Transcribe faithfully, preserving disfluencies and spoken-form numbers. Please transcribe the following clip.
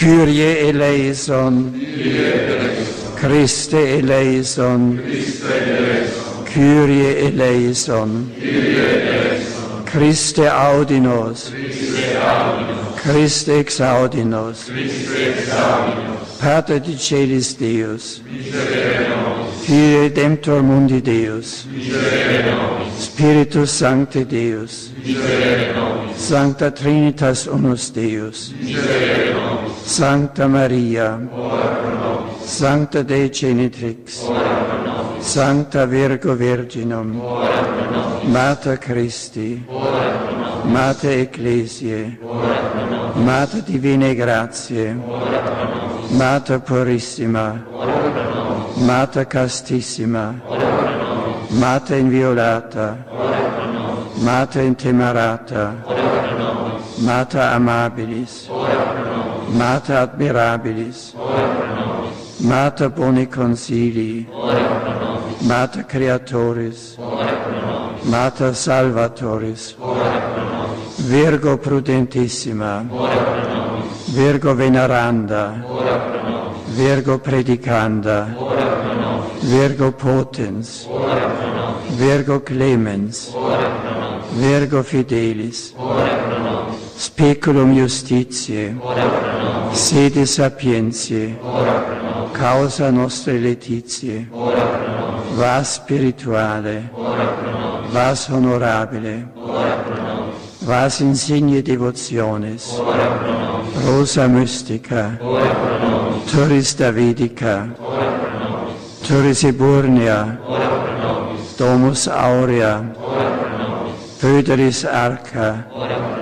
Kyrie eleison, Christe eleison, Kyrie eleison, Christe audinos, Christe exaudinos, Pater di celis Deus, Filii Redemptor mundi Deus, Spiritus Sancte Deus, Sancta Trinitas unus Deus, Sancta Maria, Sancta Dei Genitrix, Sancta Virgo Virginum, Mater Christi, Mater Ecclesiae, Mater Divinae Gratiae, Mater Purissima, Mater Castissima, Mater Inviolata, Mater Intemerata, Mater Amabilis, Mater Admirabilis, Mater Boni Consilii, Mater Creatoris, Mater Salvatoris, Virgo Prudentissima, Virgo Veneranda, Virgo Predicanda, Virgo Potens, Virgo Clemens, Virgo Fidelis, Speculum Justitiae, Sede Sapientiae, Causa Nostre Laetitiae, Vas Spirituale, Vas Honorabile, Vas Insigne Devotionis, Rosa Mystica, Turris Davidica, Turris Eburnea, Domus Aurea, Pöderis Arca,